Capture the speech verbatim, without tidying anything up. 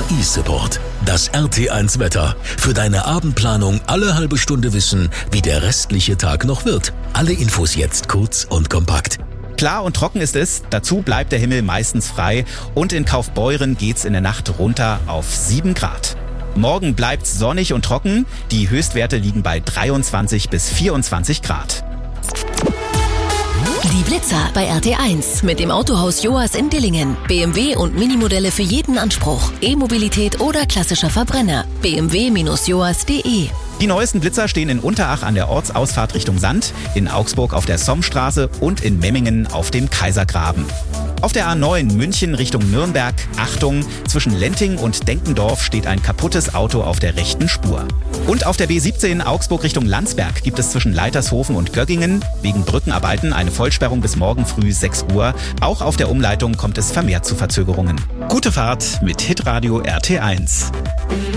eSupport. Das R T eins Wetter. Für deine Abendplanung alle halbe Stunde wissen, wie der restliche Tag noch wird. Alle Infos jetzt kurz und kompakt. Klar und trocken ist es, dazu bleibt der Himmel meistens frei und in Kaufbeuren geht's in der Nacht runter auf sieben Grad. Morgen bleibt's sonnig und trocken, die Höchstwerte liegen bei dreiundzwanzig bis vierundzwanzig Grad. Die Blitzer bei R T eins mit dem Autohaus Joas in Dillingen. B M W und Minimodelle für jeden Anspruch. E-Mobilität oder klassischer Verbrenner. b m w Bindestrich joas punkt de. Die neuesten Blitzer stehen in Unterach an der Ortsausfahrt Richtung Sand, in Augsburg auf der Sommstraße und in Memmingen auf dem Kaisergraben. Auf der A neun München Richtung Nürnberg, Achtung, zwischen Lenting und Denkendorf steht ein kaputtes Auto auf der rechten Spur. Und auf der B siebzehn Augsburg Richtung Landsberg gibt es zwischen Leitershofen und Göggingen wegen Brückenarbeiten eine Vollsperrung bis morgen früh sechs Uhr. Auch auf der Umleitung kommt es vermehrt zu Verzögerungen. Gute Fahrt mit Hitradio R T eins.